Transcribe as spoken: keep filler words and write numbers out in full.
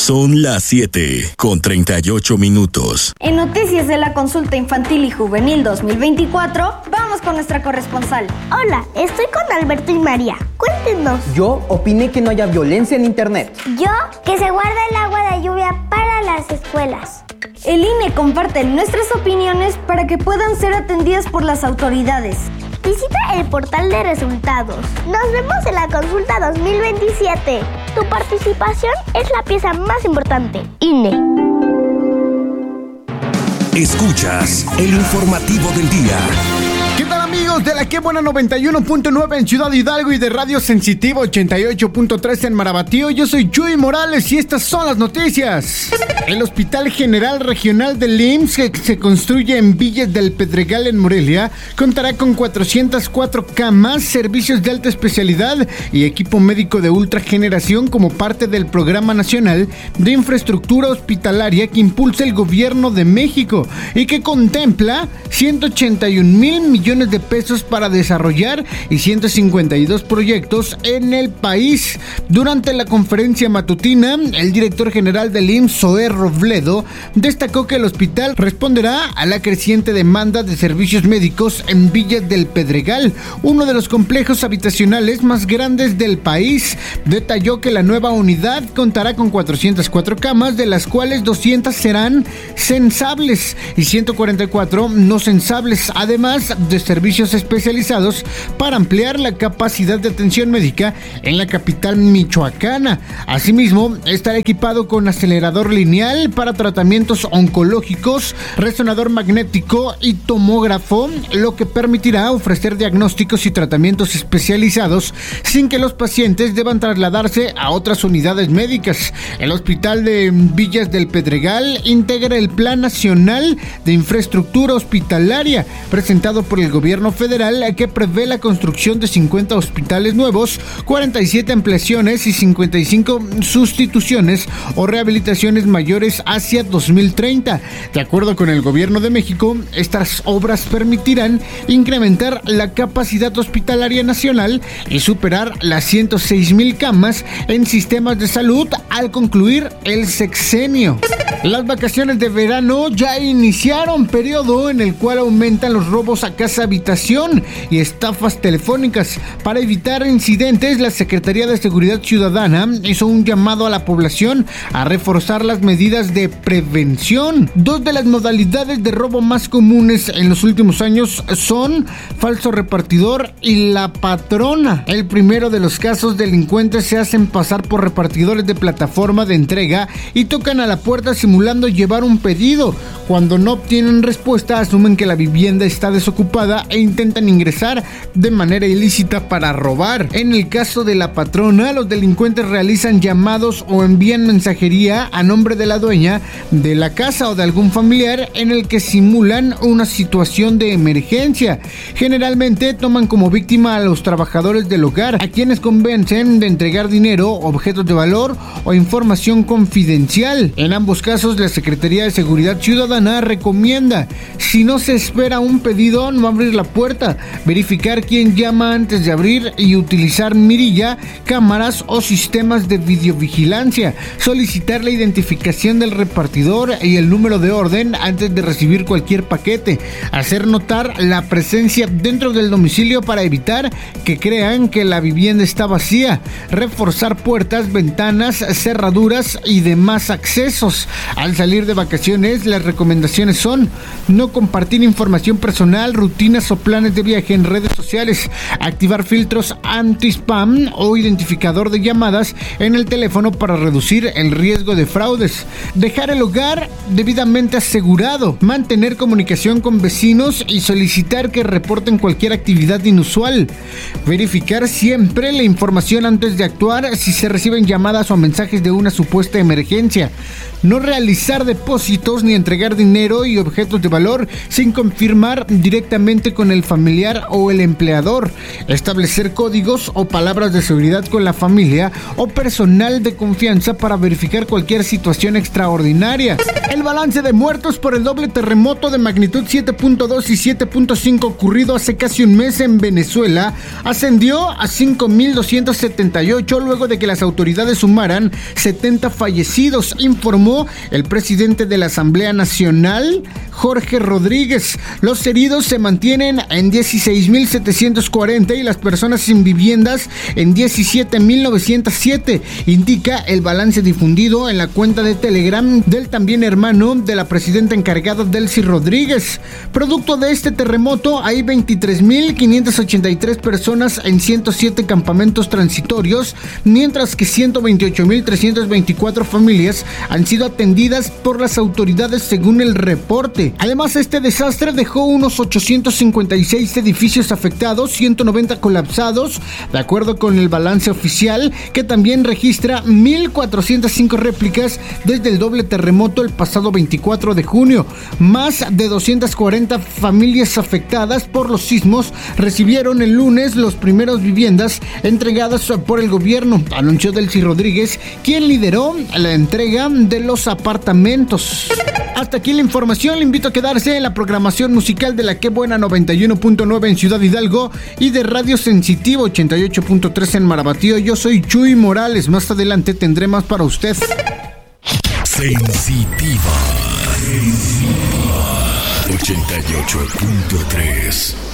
Son las siete con treinta y ocho minutos. En noticias de la Consulta Infantil y Juvenil dos mil veinticuatro, vamos con nuestra corresponsal. Hola, estoy con Alberto y María. Cuéntenos. Yo opiné que no haya violencia en internet. Yo, que se guarda el agua de lluvia para las escuelas. El I N E comparte nuestras opiniones para que puedan ser atendidas por las autoridades. Visita el portal de resultados. Nos vemos en la consulta dos mil veintisiete. Tu participación es la pieza más importante. I N E. Escuchas el informativo del día. ¿Qué tal, amigos de la Qué Buena noventa y uno punto nueve en Ciudad Hidalgo y de Radio Sensitivo ochenta y ocho punto tres en Marabatío? Yo soy Chuy Morales y estas son las noticias. El Hospital General Regional del I M S S, que se construye en Villas del Pedregal en Morelia, contará con cuatrocientas cuatro camas, servicios de alta especialidad y equipo médico de ultra generación como parte del Programa Nacional de Infraestructura Hospitalaria que impulsa el Gobierno de México y que contempla ciento ochenta y un mil millones de pesos para desarrollar y ciento cincuenta y dos proyectos en el país. Durante la conferencia matutina, el director general del I M S S, Zoé Robledo, destacó que el hospital responderá a la creciente demanda de servicios médicos en Villas del Pedregal, uno de los complejos habitacionales más grandes del país. Detalló que la nueva unidad contará con cuatrocientas cuatro camas, de las cuales doscientas serán censables y ciento cuarenta y cuatro no censables, además de servicios especializados para ampliar la capacidad de atención médica en la capital michoacana. Asimismo, estará equipado con acelerador lineal para tratamientos oncológicos, resonador magnético y tomógrafo, lo que permitirá ofrecer diagnósticos y tratamientos especializados sin que los pacientes deban trasladarse a otras unidades médicas. El Hospital de Villas del Pedregal integra el Plan Nacional de Infraestructura Hospitalaria presentado por el gobierno federal, que prevé la construcción de cincuenta hospitales nuevos, cuarenta y siete ampliaciones y cincuenta y cinco sustituciones o rehabilitaciones mayores hacia dos mil treinta. De acuerdo con el gobierno de México, estas obras permitirán incrementar la capacidad hospitalaria nacional y superar las ciento seis mil camas en sistemas de salud al concluir el sexenio. Las vacaciones de verano ya iniciaron, periodo en el cual aumentan los robos a casa habitación y estafas telefónicas. Para evitar incidentes, la Secretaría de Seguridad Ciudadana hizo un llamado a la población a reforzar las medidas de prevención. Dos de las modalidades de robo más comunes en los últimos años son falso repartidor y la patrona. El primero de los casos, delincuentes se hacen pasar por repartidores de plataforma de entrega y tocan a la puerta simulando llevar un pedido. Cuando no obtienen respuesta, asumen que la vivienda está desocupada e intentan ingresar de manera ilícita para robar. En el caso de la patrona, los delincuentes realizan llamados o envían mensajería a nombre de la dueña de la casa o de algún familiar en el que simulan una situación de emergencia. Generalmente toman como víctima a los trabajadores del hogar, a quienes convencen de entregar dinero, objetos de valor o información confidencial. En ambos casos, la Secretaría de Seguridad Ciudadana recomienda, si no se espera un pedido, no abrir la puerta, verificar quién llama antes de abrir y utilizar mirilla, cámaras o sistemas de videovigilancia, solicitar la identificación del repartidor y el número de orden antes de recibir cualquier paquete, hacer notar la presencia dentro del domicilio para evitar que crean que la vivienda está vacía, reforzar puertas, ventanas, cerraduras y demás accesos. Al salir de vacaciones, las recomendaciones son no compartir información personal, rutinas o planes de viaje en redes sociales, activar filtros anti-spam o identificador de llamadas en el teléfono para reducir el riesgo de fraudes, dejar el hogar debidamente asegurado, mantener comunicación con vecinos y solicitar que reporten cualquier actividad inusual, verificar siempre la información antes de actuar si se reciben llamadas o mensajes de una supuesta emergencia, no realizar realizar depósitos ni entregar dinero y objetos de valor sin confirmar directamente con el familiar o el empleador, establecer códigos o palabras de seguridad con la familia o personal de confianza para verificar cualquier situación extraordinaria. El balance de muertos por el doble terremoto de magnitud siete punto dos y siete punto cinco ocurrido hace casi un mes en Venezuela ascendió a cinco mil doscientos setenta y ocho luego de que las autoridades sumaran setenta fallecidos, informó el presidente de la Asamblea Nacional, Jorge Rodríguez. Los heridos se mantienen en dieciséis mil setecientos cuarenta y las personas sin viviendas en diecisiete mil novecientos siete, indica el balance difundido en la cuenta de Telegram del también hermano de la presidenta encargada, Delcy Rodríguez. Producto de este terremoto hay veintitrés mil quinientas ochenta y tres personas en ciento siete campamentos transitorios, mientras que ciento veintiocho mil trescientas veinticuatro familias han sido atendidas por las autoridades según el reporte. Además, este desastre dejó unos ochocientos cincuenta y seis edificios afectados, ciento noventa colapsados, de acuerdo con el balance oficial, que también registra mil cuatrocientas cinco réplicas desde el doble terremoto el pasado veinticuatro de junio. Más de doscientas cuarenta familias afectadas por los sismos recibieron el lunes los primeros viviendas entregadas por el gobierno, anunció Delcy Rodríguez, quien lideró la entrega de los apartamentos. Hasta aquí la información. Le invito a quedarse en la programación musical de la Que Buena noventa y uno punto nueve en Ciudad Hidalgo y de Radio Sensitivo ochenta y ocho punto tres en Marabatío. Yo soy Chuy Morales. Más adelante tendré más para usted. Sensitiva. ochenta y ocho punto tres.